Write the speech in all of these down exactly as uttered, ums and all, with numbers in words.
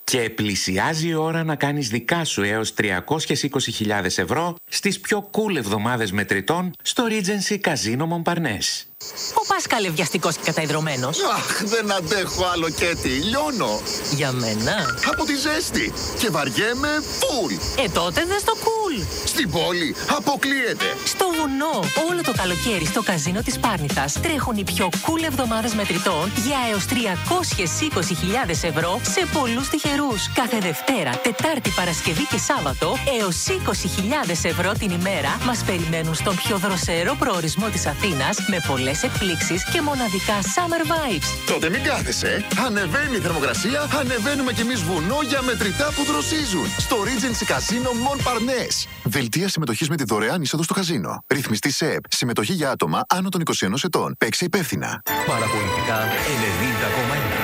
Και πλησιάζει η ώρα να κάνεις δικά σου έως τριακόσιες είκοσι χιλιάδες ευρώ στις πιο cool εβδομάδες μετρητών στο Regency Casino Montparnasse. Ο Πάσκαλε βιαστικός και καταϊδρωμένος. Αχ, δεν αντέχω άλλο, Κέτι. Λιώνω. Για μένα. Από τη ζέστη. Και βαριέμαι φουλ. Ε, τότε δες το cool. Στην πόλη αποκλείεται. Στο βουνό. Όλο το καλοκαίρι στο καζίνο της Πάρνηθας τρέχουν οι πιο cool εβδομάδες μετρητών για έως τριακόσιες είκοσι χιλιάδες ευρώ σε πολλούς τυχερούς. Κάθε Δευτέρα, Τετάρτη, Παρασκευή και Σάββατο έως είκοσι χιλιάδες ευρώ την ημέρα μας περιμένουν στον πιο δροσερό προορισμό της Αθήνας με πολλές εκπλήξεις και μοναδικά summer vibes. Τότε μην κάθεσαι. Ανεβαίνει η θερμοκρασία, ανεβαίνουμε κι εμείς βουνό για μετρητά που δροσίζουν. Στο Regency Casino Montparnasse. Δελτία συμμετοχής με τη δωρεάν είσοδο στο καζίνο. Ρυθμιστή ΣΕΕΠ. Συμμετοχή για άτομα άνω των είκοσι ενός ετών. Παίξε υπεύθυνα. Παραπολιτικά ενενήντα κόμμα ένα.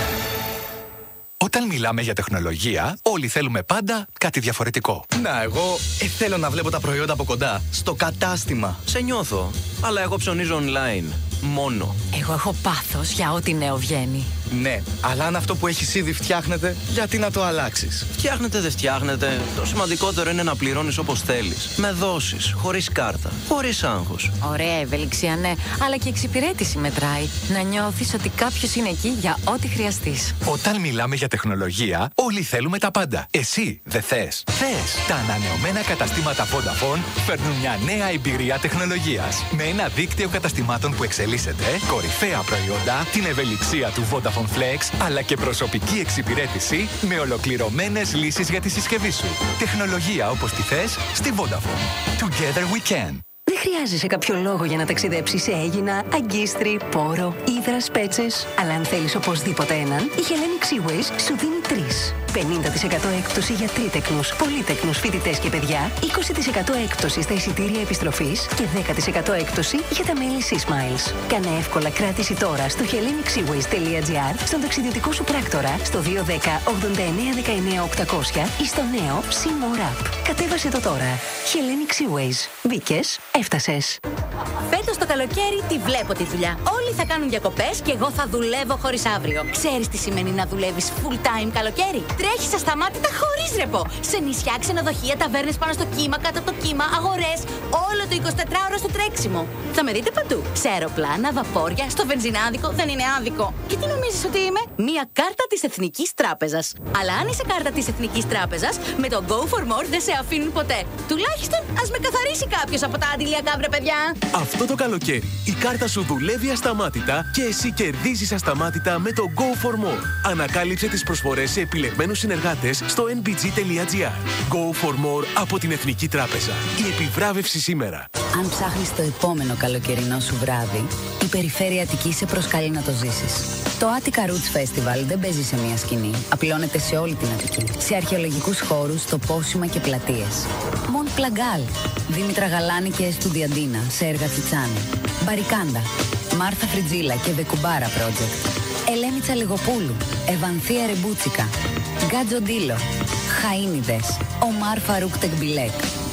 Όταν μιλάμε για τεχνολογία, όλοι θέλουμε πάντα κάτι διαφορετικό. Να, εγώ ε, θέλω να βλέπω τα προϊόντα από κοντά, στο κατάστημα. Σε νιώθω, αλλά εγώ ψωνίζω online. Μόνο. Εγώ έχω πάθος για ό,τι νέο βγαίνει. Ναι, αλλά αν αυτό που έχεις ήδη φτιάχνεται, γιατί να το αλλάξεις? Φτιάχνεται, δεν φτιάχνεται. Το σημαντικότερο είναι να πληρώνεις όπως θέλεις. Με δόσεις, χωρίς κάρτα, χωρίς άγχος. Ωραία ευελιξία, ναι, αλλά και εξυπηρέτηση μετράει. Να νιώθεις ότι κάποιος είναι εκεί για ό,τι χρειαστείς. Όταν μιλάμε για τεχνολογία, όλοι θέλουμε τα πάντα. Εσύ δεν θες? Θες! Τα ανανεωμένα καταστήματα Vodafone φέρνουν μια νέα εμπειρία τεχνολογίας. Με ένα δίκτυο καταστημάτων που εξελίσσεται, κορυφαία προϊόντα, την ευελιξία του Vodafone Flex, αλλά και προσωπική εξυπηρέτηση με ολοκληρωμένες λύσεις για τη συσκευή σου. Τεχνολογία όπως τη θες στη Vodafone. Together we can. Δεν χρειάζεσαι κάποιο λόγο για να ταξιδέψεις σε Αίγινα, Αγκίστρι, Πόρο, Ύδρας, Πέτσες. Αλλά αν θέλεις οπωσδήποτε έναν, η Hellenic Seaways σου δίνει τρεις. πενήντα τοις εκατό έκπτωση για τρίτεκνους, πολύτεκνους φοιτητές και παιδιά, είκοσι τοις εκατό έκπτωση στα εισιτήρια επιστροφής και δέκα τοις εκατό έκπτωση για τα μέλη Seasmiles. Κάνε εύκολα κράτηση τώρα στο hellenic seaways τελεία gr, στον ταξιδιωτικό σου πράκτορα, στο δύο ένα μηδέν ογδόντα εννέα δεκαεννέα οκτακόσια ή στο νέο SeaMore App. Κατέβασε το τώρα. Hellenic Seaways. Μπήκες, έφτασες. Φέτος το καλοκαίρι τη βλέπω τη δουλειά. Όλοι θα κάνουν διακοπές και εγώ θα δουλεύω χωρίς αύριο. Ξέρεις τι σημαίνει να δουλεύεις full time καλοκαίρι? Τρέχεις ασταμάτητα χωρίς ρεπό. Σε νησιά, ξενοδοχεία, ταβέρνες πάνω στο κύμα, κάτω από το κύμα, αγορές. Όλο το εικοσιτετράωρο στο τρέξιμο. Θα με δείτε παντού. Σε αεροπλάνα, βαπόρια, στο βενζινάδικο. Δεν είναι άδικο. Και τι νομίζεις ότι είμαι? Μία κάρτα της Εθνικής Τράπεζας. Αλλά αν είσαι κάρτα της Εθνικής Τράπεζας, με το Go for More δεν σε αφήνουν ποτέ. Τουλάχιστον ας με καθαρίσει κάποιος από τα αντιλιακά, βρε παιδιά. Αυτό το καλοκαίρι η κάρτα σου δουλεύει ασταμάτητα και εσύ κερδίζεις ασταμάτητα με το Go for More. Ανακάλυψε τις προσφορές σε επιλεγμένους συνεργάτες στο εν μπι τζι τελεία τζι άρ. Go for More από την Εθνική Τράπεζα. Η επιβράβευση σήμερα. Αν ψάχνεις το επόμενο καλοκαιρινό σου βράδυ, η Περιφέρεια Αττικής σε προσκαλεί να το ζήσεις. Το Attica Roots Festival δεν παίζει σε μία σκηνή. Απλώνεται σε όλη την Αττική. Σε αρχαιολογικούς χώρους, τοπόσιμα και πλατείες. Μοντ Πλαγκάλ, Δήμητρα Γαλάνη και Εστουδιαντίνα σε έργα Τσιτσάνη. Μπαρικάντα, Μάρθα Φριτζίλα και Βεκουμπάρα Project. Ελένη Τσαλιγοπούλου, Ευανθία Ρεμπούτσικα, Γκάτζο Ντίλο, Χαΐνιδες, Ομάρ Φαρούκ Τεκμπιλέκ.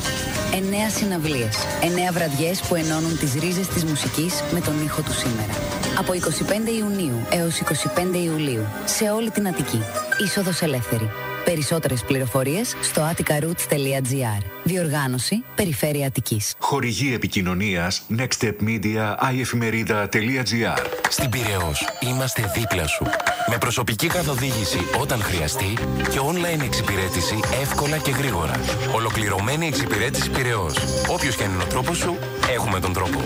Εννέα συναυλίες, εννέα βραδιές που ενώνουν τις ρίζες της μουσικής με τον ήχο του σήμερα. Από εικοστή πέμπτη Ιουνίου έως εικοστή πέμπτη Ιουλίου, σε όλη την Αττική. Είσοδος ελεύθερη. Περισσότερες πληροφορίες στο attica roots τελεία τζι άρ. Διοργάνωση Περιφέρεια Αττικής. Χορηγή επικοινωνίας Next Step Media, άι εφημερίδα τελεία τζι άρ. Στην Πειραιώς είμαστε δίπλα σου. Με προσωπική καθοδήγηση όταν χρειαστεί και online εξυπηρέτηση εύκολα και γρήγορα. Ολοκληρωμένη εξυπηρέτηση Πειραιώς. Όποιος και είναι ο τρόπος σου, έχουμε τον τρόπο.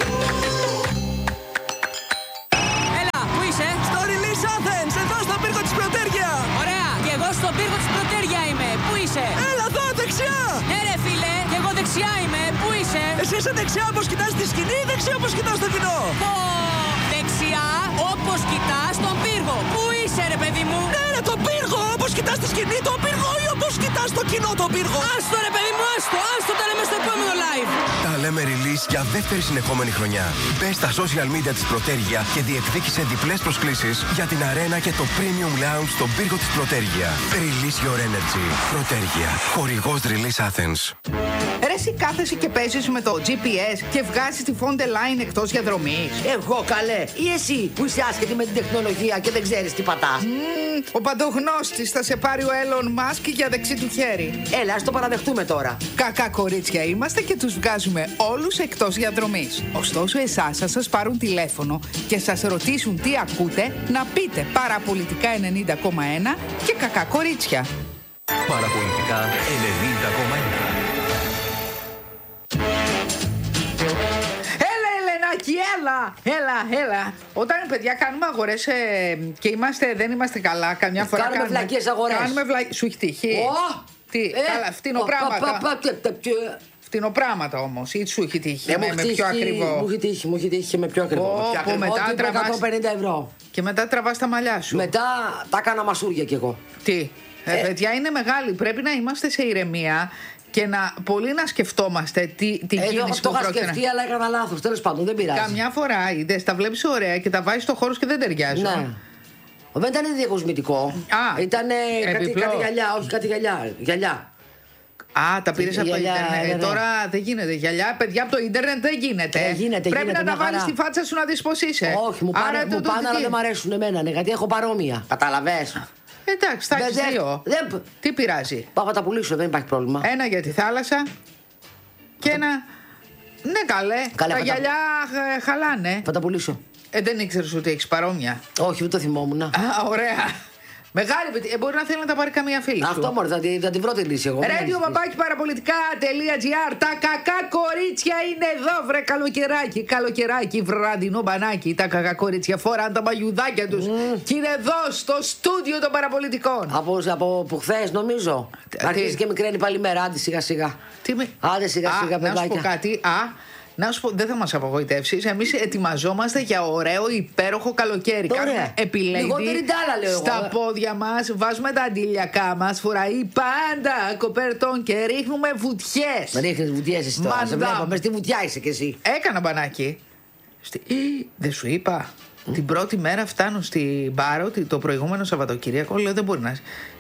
Έλα, πού είσαι? Στο Release Athens, εδώ στο πύργο της Πρωτέργεια. Ωραία, και εγώ στο πύργο της Πρωτέργεια είμαι. Πού είσαι? Έλα εδώ, δεξιά. Ναι ρε φίλε, και εγώ δεξιά είμαι. Πού είσαι? Εσύ είσαι δεξιά όπως κοιτάς τη σκηνή ή δεξιά όπως κοιτάς το κοινό? Πω, δεξιά όπως κοιτάς τον πύργο. Πού είσαι ρε παιδί μου? Ναι ρε, τον πύργο, όπως κοιτάς τη σκηνή τον πύργο ή όπως κοιτάς το κοινό τον πύργο? Άστο ρε παιδί μου, άστο, άστο τα λέμε στο επόμενο live. Τα λέμε release για δεύτερη συνεχόμενη χρονιά. Μπες στα social media της Πρωτέργεια και διεκδίκησε διπλές προσκλήσεις για την αρένα και το premium lounge στον πύργο της Πρωτέργεια. Release your energy. Πρωτέργεια. Χορηγός Release Athens. Ρε εσύ κάθεσαι και παίζεις με το τζι πι ες και βγάζεις τη Fonte Line εκτός διαδρομής. Εγώ καλέ, ή εσύ που είσαι άσχετη με την τεχνολογία και δεν ξέρεις τι πατάς. Mm, ο παντογνώστης θα σε πάρει ο Elon Musk για δεξί του χέρι. Έλα, ας το παραδεχτούμε τώρα. Κακά κορίτσια είμαστε και τους βγάζουμε όλους εκτός διαδρομής. Ωστόσο εσάς θα σας πάρουν τηλέφωνο και σας ρωτήσουν τι ακούτε, να πείτε Παραπολιτικά ενενήντα κόμμα ένα και κακά κορίτσια. Παραπολιτικά ενενήντα κόμμα ένα. Έλα, Ελενάκη, έλα, έλα, έλα. Όταν παιδιά κάνουμε αγορές ε, και είμαστε, δεν είμαστε καλά, καμιά φορά κάνουμε κάνουμε βλακίες αγορές. Κάνουμε βλα... Σου έχει τύχει. Oh! Τι, ε, καλά, φτηνοπράγματα. Φτηνοπράγματα όμως, ή σου έχει τύχει ε, με, με πιο ακριβό. Μου έχει τύχει, μου έχει τύχει και με πιο ακριβό. Oh, πιο ακριβό μετά τραβάς... εκατόν πενήντα ευρώ. Και μετά τραβάς τα μαλλιά σου. Μετά τα έκανα μασούρια κι εγώ. Τι, ε, ε, παιδιά είναι μεγάλη, πρέπει να είμαστε σε ηρεμία. Και να, πολύ να σκεφτόμαστε τι, τι ε, κίνηση το που πρόκειται. Το είχα σκεφτεί, αλλά έκανα λάθος. Τέλος πάντων, δεν πειράζει. Καμιά φορά είδες, τα βλέπεις ωραία και τα βάζεις στο χώρο και δεν ταιριάζουν. Ναι. Δεν ήταν διακοσμητικό. Ήταν κάτι, κάτι γυαλιά, όχι κάτι γυαλιά. Γυαλιά. Α, τα πήρες από το ίντερνετ. Ε, τώρα δεν γίνεται γυαλιά. Παιδιά από το ίντερνετ δεν γίνεται. Ε, γίνεται Πρέπει γίνεται, να τα βάλεις στη φάτσα σου να δεις πώς είσαι. Όχι, μου πάνε, μου πάνε αλλά δεν μ' αρέσουν εμένα. Ναι, γιατί έχω παρόμοια. Καταλαβες. Εντάξει, θα έχεις δύο. Δεν... Τι πειράζει. Πάω να τα πουλήσω, δεν υπάρχει πρόβλημα. Ένα για τη θάλασσα και ένα. Ναι, καλέ. καλέ τα γυαλιά τα... χαλάνε. Θα τα πουλήσω. Ε, δεν ήξερες ότι έχεις παρόμοια. Όχι, δεν το θυμόμουν. Α, ωραία. Μεγάλη παιδί. Ε, μπορεί να θέλει να τα πάρει καμία φίλη σου. Αυτό μόνο, θα, θα την βρω τη λύση εγώ. Radio Παπάκι Παραπολιτικά.gr. Τα κακά κορίτσια είναι εδώ, βρε καλοκαιράκι. Καλοκαιράκι, βραδινό μπανάκι. Τα κακά κορίτσια φοράνε τα μαγιουδάκια τους. Mm. Και είναι εδώ στο στούντιο των Παραπολιτικών. Από, από που χθες νομίζω. Αρχίζει και μικραίνει πάλι μέρα. Άντε σιγά σιγά. Τι με... Άντε σιγά σιγά, παιδάκια. Να σου πω κάτι. Α, να σου πω, δεν θα μας απογοητεύσεις. Εμείς ετοιμαζόμαστε για ωραίο υπέροχο καλοκαίρι. Κάνουμε επιλέγει στα πόδια μας, βάζουμε τα αντίλιακά μας, φοράει πάντα κοπέρτον και ρίχνουμε βουτιές. Ρίχνεις βουτιές εσύ τώρα. Σε βλέπω, μες στη βουτιά είσαι κι εσύ. Έκανα μπανάκι. Στη... Δεν σου είπα. Mm. Την πρώτη μέρα φτάνω στην Πάρο το προηγούμενο Σαββατοκύριακο. Λέω δεν μπορεί να.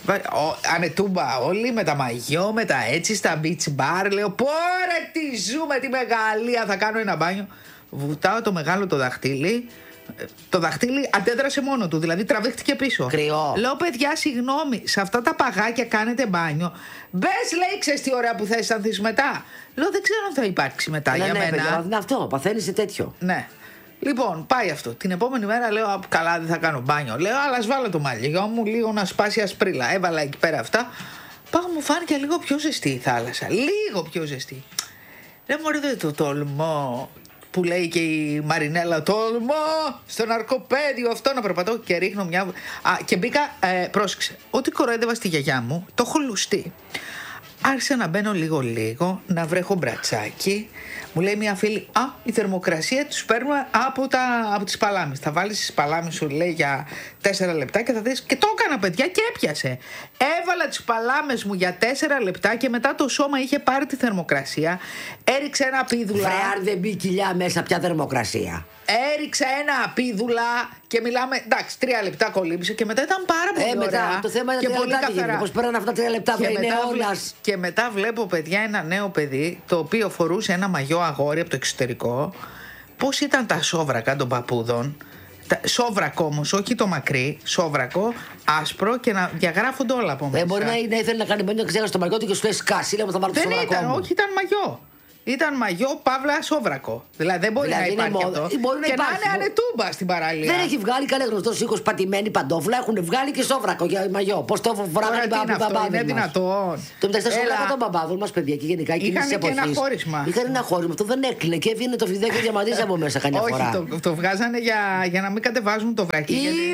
Ανετούμπα όλοι με τα μαγιό, με τα έτσι στα beach bar. Λέω πόρε τι ζούμε τη μεγαλεία. Θα κάνω ένα μπάνιο. Βουτάω το μεγάλο το δαχτύλι. Το δαχτύλι αντέδρασε μόνο του, δηλαδή τραβήχτηκε πίσω. Κρυό. Λέω παιδιά, συγγνώμη, σε αυτά τα παγάκια κάνετε μπάνιο. Μπες, λέει, ξέρεις τι ωραία που θα αισθανθείς μετά. Λέω δεν ξέρω αν θα υπάρξει μετά ναι, για ναι, μένα. Παιδιά, είναι αυτό, παθαίνεις σε τέτοιο. Ναι. Λοιπόν, πάει αυτό. Την επόμενη μέρα λέω: καλά, δεν θα κάνω μπάνιο. Λέω: αλλά ας βάλω το μαλλιό μου λίγο να σπάσει ασπρίλα. Έβαλα εκεί πέρα αυτά. Πάω, μου φάνηκε λίγο πιο ζεστή η θάλασσα. Λίγο πιο ζεστή. Δεν μου δεν το τολμώ. Που λέει και η Μαρινέλα, τολμώ στο ναρκοπαίδιο αυτό να περπατώ και ρίχνω μια. Α, και μπήκα, ε, πρόσεξε. Ό,τι κοροϊδεύα στη γιαγιά μου, το έχω λουστεί. Άρχισα να μπαίνω λίγο-λίγο, να βρέχω μπρατσάκι. Μου λέει μια φίλη, α, η θερμοκρασία τους παίρνουμε από, τα, από τις παλάμες. Θα βάλεις τις παλάμες σου, λέει, για τέσσερα λεπτά και θα δεις. Και το έκανα, παιδιά, και έπιασε. Έβαλα τις παλάμες μου για τέσσερα λεπτά και μετά το σώμα είχε πάρει τη θερμοκρασία. Έριξε ένα πίδουλα. Βρε, αν δεν μπει κοιλιά μέσα, πια θερμοκρασία. Έριξα ένα πίδουλα και μιλάμε. Εντάξει, τρία λεπτά κολύμπησε και μετά ήταν πάρα πολύ ε, ωραία. Μετά, το θέμα είναι και πολύ καθαρά. Πώς πέραν αυτά τα τρία λεπτά, και, είναι μετά, όλας. και μετά βλέπω, παιδιά, ένα νέο παιδί το οποίο φορούσε ένα μαγιό αγόρι από το εξωτερικό. Πώς ήταν τα σόβρακα των παππούδων. Τα, σόβρακο όμως, όχι το μακρύ, σόβρακο, άσπρο και να διαγράφονται όλα από μέσα. Δεν μπορεί να, να ήθελε να κάνει μπάνιο και ξέχασε το μαγιό του και σου λέει σκάσει. Λέμε θα βάλω το σόβρακο. Δεν ήταν, όχι, ήταν μαγιό. Ήταν μαγιό, παύλα, σόβρακο. Δηλαδή δεν μπορεί δηλαδή να υπάρχει αυτό. Μπορεί να και υπάρχει. να είναι ανετούμπα στην παραλία. Δεν έχει βγάλει κανένα γνωστό οίκο πατημένη παντόφλα. Έχουν βγάλει και σόβρακο για μαγιό. Πώ το φοράγανε οι μπαμπάδε. Είναι δυνατόν. Το μεταξύ των σόβρακο των μπαμπάδων μα, παιδιά, και γενικά εκείνη τη εποχή. Είχαν ένα χώρισμα. Είχαν ένα χώρισμα. Αυτό δεν έκλεινε και έβγαινε το φιδάκι και διαμαντίζει από μέσα καμιά φορά. Όχι, το, το βγάζανε για, για να μην κατεβάζουν το βρακί.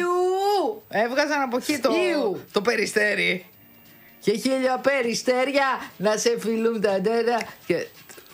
Ιου! Έβγαζαν από εκεί το, το περιστέρι. Και χίλια περιστέρια να σε φιλούν τα ντέρα. Και...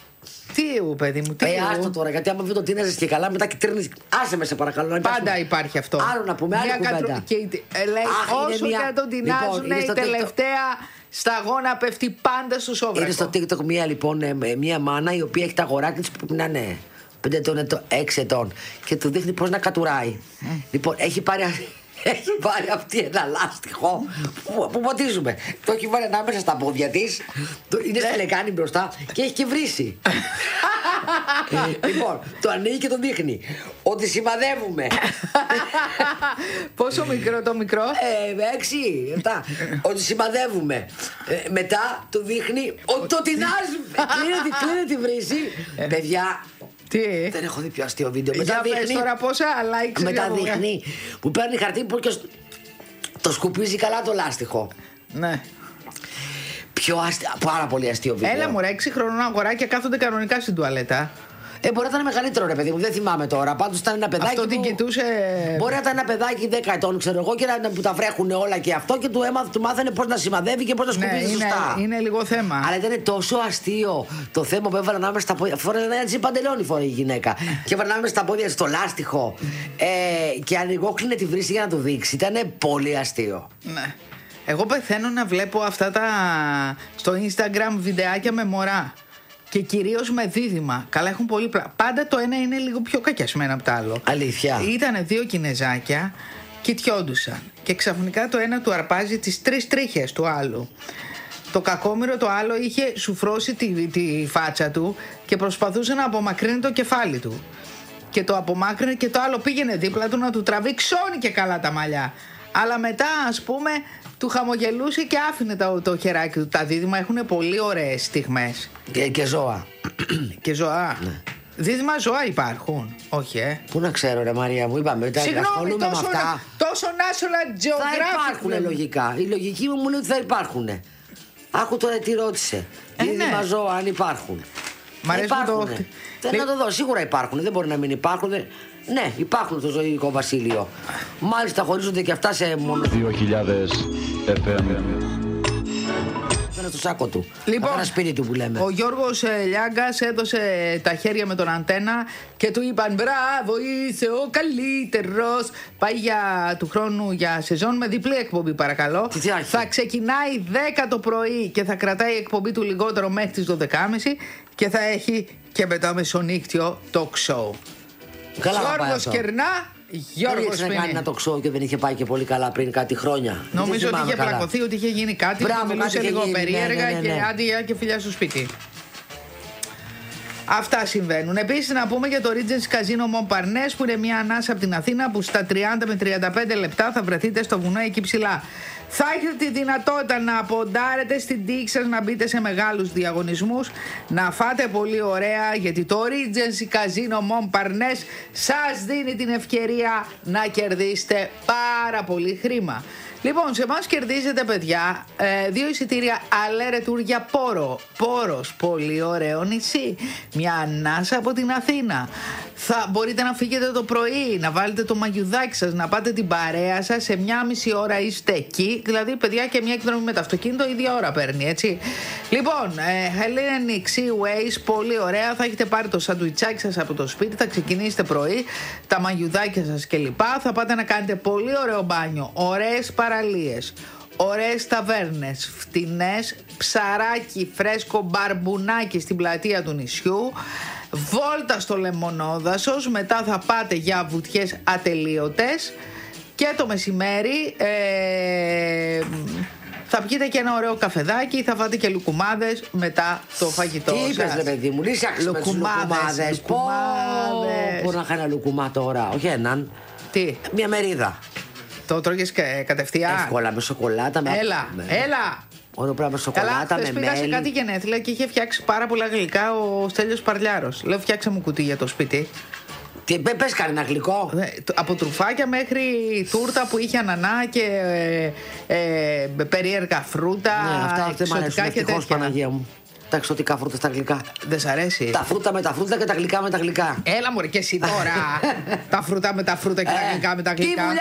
Τι ου, παιδί μου, τι ε, άστο τώρα, γιατί άμα δεν το τίναζες και καλά, μετά τρίνεις. Άσε με, σε παρακαλώ. Να πάντα υπάσουμε. Υπάρχει αυτό. Άλλο να πούμε, άλλη κουβέντα. Κατρου... Και, ε, λέει, Αχ, όσο μια... και να τον τεινάζουν, λοιπόν, η τελευταία σταγόνα πέφτει πάντα στο σόβρακο. Είναι στο TikTok μία λοιπόν, μία μάνα η οποία έχει τα αγοράκια της που πρέπει να είναι πέντε ετών, έξι ετών και του δείχνει πώς να κατουράει. Mm. Λοιπόν, έχει πάρει, έχει βάλει αυτή ένα λάστιχο που, που ποτίζουμε. Το έχει βάλει ανάμεσα στα πόδια της. Είναι στη λεκάνη μπροστά και έχει και βρύσει. Λοιπόν, το ανοίγει και το δείχνει. Ότι σημαδεύουμε. Πόσο μικρό το μικρό? Ε, έξι, επτά. Ότι σημαδεύουμε. Ε, μετά του δείχνει ότι το τεινάζουμε. Κλείνει τη βρύση. Παιδιά. Τι? Δεν έχω δει πιο αστείο βίντεο. Μετά δείχνει. Τώρα πόσα likes. Μετά δείχνει που παίρνει χαρτί που και το σκουπίζει καλά το λάστιχο. Ναι. Πιο αστείο, πάρα πολύ αστείο βίντεο. Έλα μωρέ, έξι χρονών αγοράκια κάθονται κανονικά στην τουαλέτα. Ε, μπορεί να ήταν μεγαλύτερο ρε παιδί μου, δεν θυμάμαι τώρα. Πάντως ήταν ένα παιδάκι. Αυτό την που... κοιτούσε. Μπορεί να ήταν ένα παιδάκι δέκα ετών, ξέρω εγώ, και να, που τα βρέχουν όλα και αυτό και του, έμαθ, του μάθανε πώς να σημαδεύει και πώς να σκουπίζει, ναι, σωστά. Είναι, είναι λίγο θέμα. Αλλά ήταν τόσο αστείο το θέμα που έβαλε ανάμεσα στα πόδια. Φορέ ένα έτσι παντελόνι φορέ η γυναίκα. Και έβαλε ανάμεσα στα πόδια στο λάστιχο. Ε, και ανοιγόκλεινε τη βρύση για να του δείξει. Ήταν πολύ αστείο. Ναι. Εγώ πεθαίνω να βλέπω αυτά τα στο Instagram βιντεάκια με μωρά. Και κυρίως με δίδυμα. Καλά, έχουν πολύ πλάκα. Πάντα το ένα είναι λίγο πιο κακιασμένο από το άλλο. Αλήθεια. Ήτανε δύο κινεζάκια, κοιτιόντουσαν. Και ξαφνικά το ένα του αρπάζει τις τρεις τρίχες του άλλου. Το κακόμοιρο το άλλο είχε σουφρώσει τη, τη φάτσα του και προσπαθούσε να απομακρύνει το κεφάλι του. Και το απομάκρυνε και το άλλο πήγαινε δίπλα του να του τραβεί ξώνει και καλά τα μαλλιά. Αλλά μετά, ας πούμε, του χαμογελούσε και άφηνε το, το χεράκι του. Τα δίδυμα έχουν πολύ ωραίες στιγμές. Και, και ζώα. Και ζώα. Ναι. Δίδυμα ζώα υπάρχουν. Όχι, ε. Πού να ξέρω, ρε Μαρία μου, είπαμε. Συγγνώμη, τόσο, με αυτά. τόσο National Geographic. Θα υπάρχουν λογικά. Η λογική μου μου λέει ότι θα υπάρχουν. Άκου τώρα τι ρώτησε. Ε, Δίδυμα ναι. ζώα, αν υπάρχουν. Μ' αρέσει το. Θέλω να το δω, σίγουρα υπάρχουν. Δεν μπορεί να μην υπάρχουν. Ναι, υπάρχουν στο ζωικό βασίλειο. Μάλιστα χωρίζονται και αυτά σε μόνο δύο χιλιάδες εφ εμ. Είναι στο σάκο του. Λοιπόν, ένα σπίτι του που λέμε. Ο Γιώργος ε, Λιάγκας έδωσε τα χέρια με τον αντένα και του είπαν μπράβο, είσαι ο καλύτερος. Πάει για του χρόνου για σεζόν με διπλή εκπομπή, παρακαλώ. Τι θα, θα ξεκινάει δέκα το πρωί και θα κρατάει η εκπομπή του λιγότερο μέχρι τις δώδεκα και μισή και θα έχει και μετά μεσονύκτιο talk show. Γιώργος Κερνά, Γιώργος Σπινή. Δεν έκανε ένα talk show και δεν είχε πάει και πολύ καλά πριν κάτι χρόνια. Νομίζω ότι είχε καλά. πλακωθεί, ότι είχε γίνει κάτι. Μπράβο, που μιλούσε λίγο γίνει, περίεργα, ναι, ναι, ναι, ναι. Και άντια και φιλιά στο σπίτι. Αυτά συμβαίνουν. Επίσης να πούμε για το Regency Casino Montparnasse, που είναι μια ανάσα από την Αθήνα, που στα τριάντα με τριάντα πέντε λεπτά θα βρεθείτε στο βουνό εκεί ψηλά. Θα έχετε τη δυνατότητα να ποντάρετε στην τύχη σας, να μπείτε σε μεγάλους διαγωνισμούς, να φάτε πολύ ωραία, γιατί το Regency Casino Montparnasse σας δίνει την ευκαιρία να κερδίσετε πάρα πολύ χρήμα. Λοιπόν, σε εμάς κερδίζετε, παιδιά, ε, δύο εισιτήρια αλέρε τουρ για Πόρο. Πόρος, πολύ ωραίο νησί. Μια ανάσα από την Αθήνα. Θα μπορείτε να φύγετε το πρωί, να βάλετε το μαγιουδάκι σας, να πάτε την παρέα σας. Σε μια μισή ώρα είστε εκεί. Δηλαδή, παιδιά, και μια εκδρομή με το αυτοκίνητο ίδια ώρα παίρνει, έτσι. Λοιπόν, ε, Hellenic Seaways, πολύ ωραία. Θα έχετε πάρει το σαντουιτσάκι σας από το σπίτι, θα ξεκινήσετε πρωί, τα μαγιουδάκια σας κλπ. Θα πάτε να κάνετε πολύ ωραίο μπάνιο, ωραίες παραλίες, ωραίες ταβέρνες, φτηνές, ψαράκι φρέσκο, μπαρμπουνάκι στην πλατεία του νησιού, βόλτα στο λεμονόδασος, μετά θα πάτε για βουτιές ατελείωτες και το μεσημέρι ε, θα πιείτε και ένα ωραίο καφεδάκι, θα φάτε και λουκουμάδες μετά το φαγητό σας. Τι είπες ρε παιδί μου, λύσαξε με τους λουκουμάδες. Πω να είχα ένα λουκουμά τώρα, όχι έναν. Τι? Μια μερίδα. Το τρώγες κατευθείαν. Εύκολα, με σοκολάτα. Με... Έλα, ναι. έλα. Όλο πράγμα με σοκολάτα. Καλά, χθες πήγα σε κάτι γενέθλια και είχε φτιάξει πάρα πολλά γλυκά ο Στέλιος Παρλιάρος. Λέω, φτιάξε μου κουτί για το σπίτι. Τι, πες κανένα γλυκό. Από τρουφάκια μέχρι τούρτα που είχε ανανά και ε, ε, περίεργα φρούτα. Ναι, αυτά δεν μ' αρέσουν, ευτυχώς, Παναγία μου. Τα εξωτικά φρούτα στα γλυκά. Δεν σ' αρέσει? Τα φρούτα με τα φρούτα και τα γλυκά με τα γλυκά. Έλα μωρέ και εσύ τώρα. Τα φρούτα με τα φρούτα και τα γλυκά με τα γλυκά.